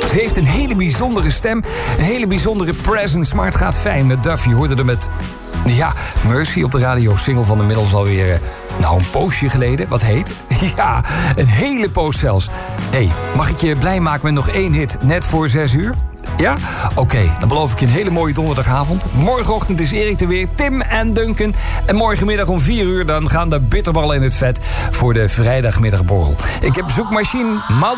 Ze heeft een hele bijzondere stem, een hele bijzondere presence, maar het gaat fijn met Duff. Je hoorde er met, Mercy op de radio, single van inmiddels alweer, een poosje geleden. Wat heet? Ja, een hele poos zelfs. Mag ik je blij maken met nog 1 hit, net voor 6 uur? Ja? Oké, dan beloof ik je een hele mooie donderdagavond. Morgenochtend is Erik er weer, Tim en Duncan. En morgenmiddag om 4 uur dan gaan de bitterballen in het vet voor de vrijdagmiddagborrel. Ik heb zoekmachine